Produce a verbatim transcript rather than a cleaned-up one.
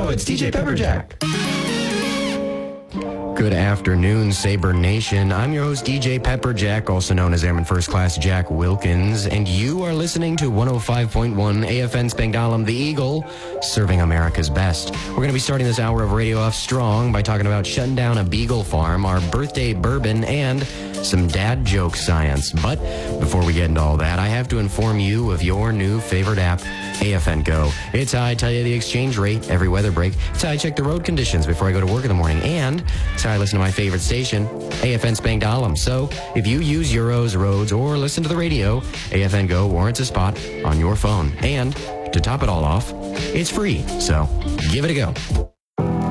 Yo, it's D J Pepperjack. Good afternoon, Sabre Nation. I'm your host, D J Pepperjack, also known as Airman First Class Jack Wilkins, and you are listening to one oh five point one A F N Spangdahlem, the Eagle, serving America's best. We're going to be starting this hour of radio off strong by talking about shutting down a beagle farm, our birthday bourbon, and some dad joke science. But before we get into all that, I have to inform you of your new favorite app, A F N Go. It's how I tell you the exchange rate every weather break. It's how I check the road conditions before I go to work in the morning. And it's how I listen to my favorite station, A F N Spangdahlem. So if you use Euros, roads, or listen to the radio, A F N Go warrants a spot on your phone. And to top it all off, it's free. So give it a go.